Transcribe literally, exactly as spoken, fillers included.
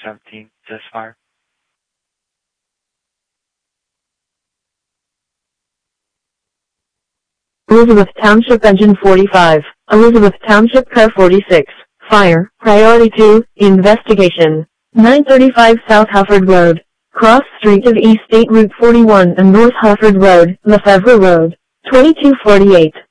seventeen, says fire. Elizabeth Township Engine forty-five, Elizabeth Township Car forty-six, fire, priority two, investigation. nine thirty-five South Hufford Road, cross street of East State Route forty-one and North Hufford Road, Lefevre Road, twenty-two forty-eight.